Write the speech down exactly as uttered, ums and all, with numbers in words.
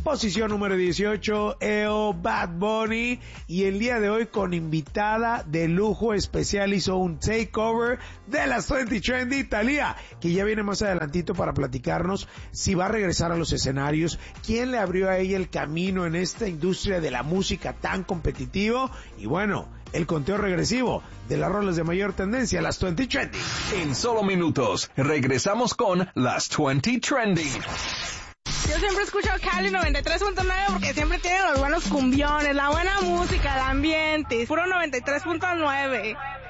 Posición número dieciocho, E O Bad Bunny. Y el día de hoy con invitada de lujo especial hizo un takeover de las veinte Trendy, Thalía, que ya viene más adelantito para platicarnos si va a regresar a los escenarios, quién le abrió a ella el camino en esta industria de la música tan competitivo y bueno, el conteo regresivo de las rolas de mayor tendencia, las veinte Trendy. En solo minutos, regresamos con las veinte Trendy. Yo siempre escucho Cali noventa y tres punto nueve porque siempre tienen los buenos cumbiones, la buena música, el ambiente. Puro noventa y tres punto nueve.